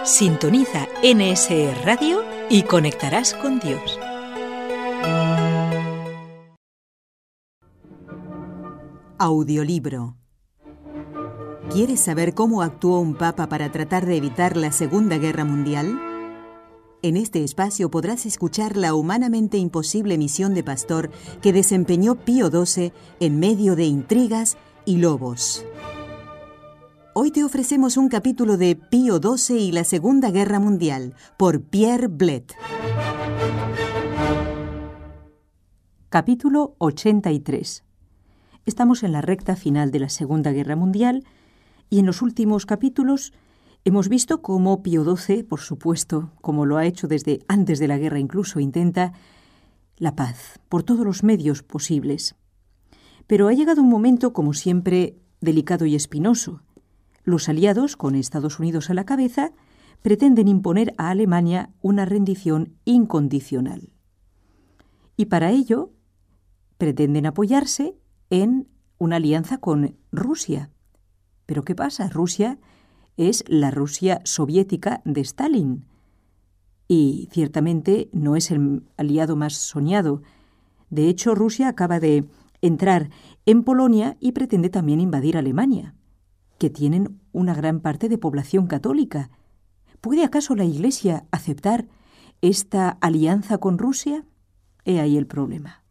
Sintoniza NSE Radio y conectarás con Dios. Audiolibro. ¿Quieres saber cómo actuó un papa para tratar de evitar la Segunda Guerra Mundial? En este espacio podrás escuchar la humanamente imposible misión de pastor que desempeñó Pío XII en medio de intrigas y lobos. Hoy te ofrecemos un capítulo de Pío XII y la Segunda Guerra Mundial, por Pierre Blett. Capítulo 83. Estamos en la recta final de la Segunda Guerra Mundial y en los últimos capítulos hemos visto cómo Pío XII, por supuesto, como lo ha hecho desde antes de la guerra incluso, intenta la paz por todos los medios posibles. Pero ha llegado un momento, como siempre, delicado y espinoso. Los aliados, con Estados Unidos a la cabeza, pretenden imponer a Alemania una rendición incondicional. Y para ello pretenden apoyarse en una alianza con Rusia. ¿Pero qué pasa? Rusia es la Rusia soviética de Stalin y ciertamente no es el aliado más soñado. De hecho, Rusia acaba de entrar en Polonia y pretende también invadir Alemania, que tienen una gran parte de población católica. ¿Puede acaso la Iglesia aceptar esta alianza con Rusia? He ahí el problema.